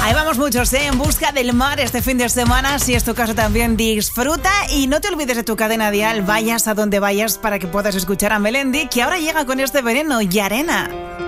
Ahí vamos muchos, en busca del mar este fin de semana. Si es tu caso también, disfruta y no te olvides de tu cadena dial. Vayas a donde vayas para que puedas escuchar a Melendi, que ahora llega con este Veneno y Arena.